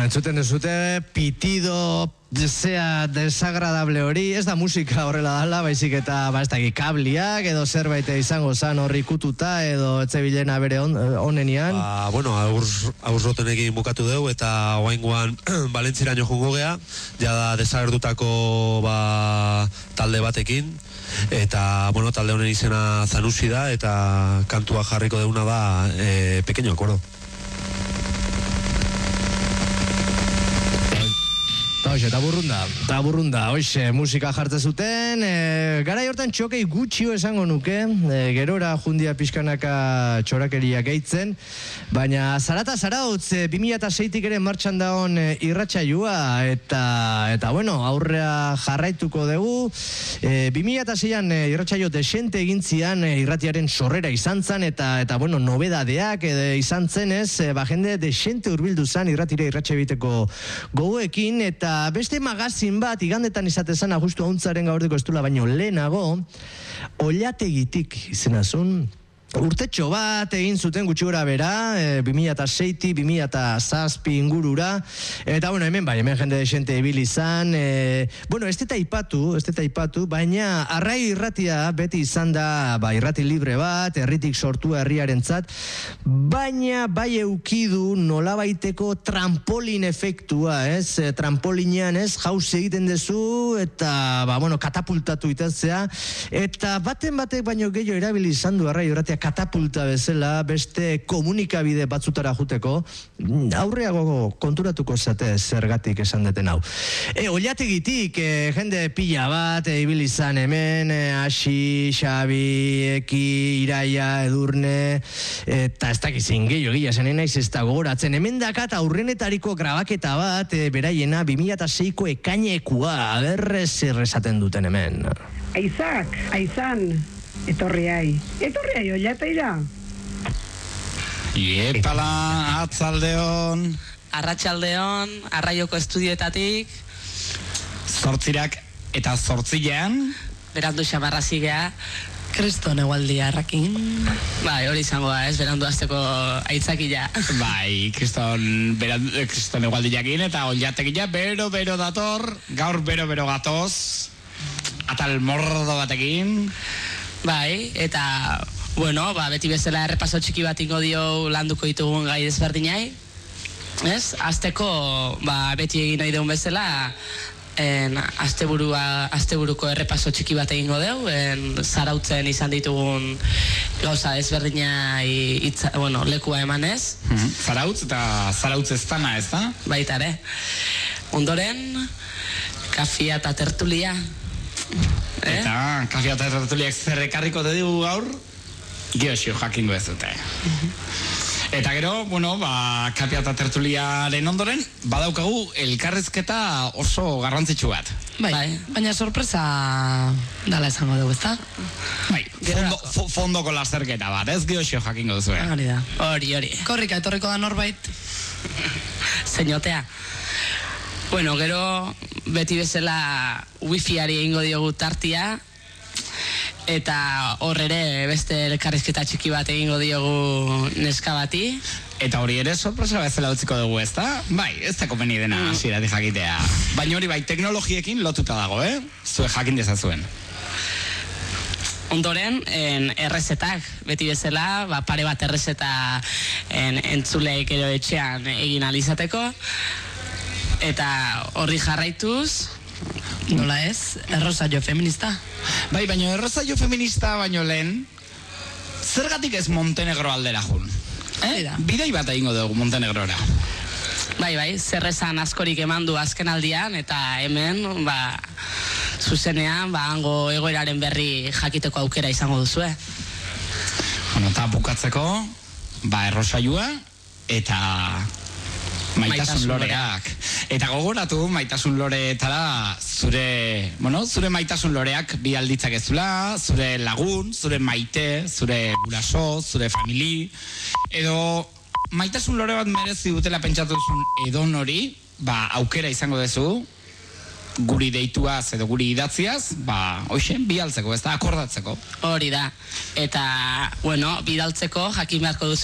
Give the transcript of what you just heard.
Bueno, entzuten duzute, pitido zea desagradable hori, ez da musika horrela dala, baizik eta ez da kabliak edo zerbait izango zan horri kututa edo etzebilena bere onenian. Bueno, aurrotenekin bukatu dugu eta oaingoan Valentzira joango gea, jada desagertutako talde batekin. Eta, bueno, talde honen izena Zanusi da eta kantua jarriko deuna da Pequeño Acuerdo. Eta burrunda, hoxe, musika jartzen zuten, garai hortan txokei gutxio esango nuke, gerora jundia pixkanaka txorakeria gehitzen, baina zarata zarautz, 2006-tik ere martxan daon irratsaioa, eta bueno, aurrea jarraituko dugu, 2006an irratsaio desente egintzian irratiaren sorrera izan zen, eta bueno, nobedadeak izan zenez, jende desente hurbildu zen irratire irratxe biteko gogoekin, eta beste magazin bat, igandetan izatezan justu hauntzaren gaurdeko estula, baino lehenago, Ollategitik izenazun, urtetxo bat egin zuten gutxi gora bera, 2006-ti, 2007 ingurura, eta bueno, hemen jende desente ibili izan, bueno, ez deta ipatu, baina Arrai irratia beti izan da, irrati libre bat, herritik sortu herriarentzat, baina bai eukidu nolabaiteko trampolin efektua, ez? Trampolinean, ez? Jauzi egiten dezu, eta, bueno, katapultatu itetzea, eta baten batek baino gehiago erabili izan du Arrai irratia katapulta bezala, beste komunikabide batzutara juteko, aurreago konturatuko zate zergatik esan deten hau. Ollategitik, jende pila bat, ibili izan hemen, Asi, Xabi, Eki, Iraia, Edurne, eta ez dakizin gehiago gila zen naiz ez da gogoratzen. Hemen dakat aurrenetariko grabaketa bat, beraiena 2006ko ekainekua, agerre zer esaten duten hemen. Aizan, etorriai Ollateira. Iepala, atzaldeon. Arratsaldeon, Arraioko estudioetatik. 8 eta 8 Berandu xamarrazigea. Kriston egualdia errakin. Bai, hori izango da, ez, berandu azteko aitzakila. Bai, kriston egualdiakin eta Ollategia bero dator, gaur bero gatoz, atal mordo batekin. Bai, eta, bueno, beti bezala errepaso txiki bat ingo dio landuko ditugun gai desberdinai. Ez? Azteko, beti egin nahi deun bezala, asteburuko errepaso txiki bat egingo deu, zarautzen izan ditugun gauza desberdinai, bueno, lekua emanez. Zarautz eta zarautz ez dana, ez da? Baita ere. Ondoren, kafia eta tertulia. Eta kafia eta tertuliak zerrekarriko dugu gaur, geosio jakingo ez dute. Eta gero, bueno, kafia eta tertuliaren ondoren, badaukagu elkarrizketa oso garrantzitsu bat. Bai, baina sorpresa dala esango dugu, ezta? Bai, fondoko lasterketa bat, ez geosio jakingo duzu. Hori da. Hori. Korrika, etorriko da norbait. Zeinotea. Bueno, gero beti bezala wifiari egingo diogu tartia, eta hor ere beste elkarrizketa txiki bat egingo diogu neska bati. Eta hori ere sorpresa bezala utziko dugu, ez da? Bai, ez da komeni dena hasieratik jakitea. Baina hori bai, teknologiekin lotuta dago, zue jakin dezazuen. Ondoren, errezetak, beti bezala, pare bat errezeta entzuleek ero etxean egin alizateko. Eta horri jarraituz, nola ez, errosaio feminista. Bai, baina errosaio feminista baino lehen, zergatik ez Montenegro aldera jun? Bidei bat egingo dugu Montenegrora. Bai, zerrezan askorik eman du azken aldian, eta hemen, zuzenean, hango egoeraren berri jakiteko aukera izango duzue. Bueno, eta bukatzeko, errosaioa, eta maitasun loreak. Eta gogoratu, maitasun loreetara zure maitasun loreak bi alditzak ezula, zure lagun, zure maite, zure guraso, zure famili, edo maitasun lore bat merezi dutela pentsatu duzun edon hori, aukera izango duzu, guri deituaz edo guri idatziaz, hoxen, bidaltzeko, ez da, akordatzeko. Hori da. Eta, bueno, bidaltzeko jakin beharko duzu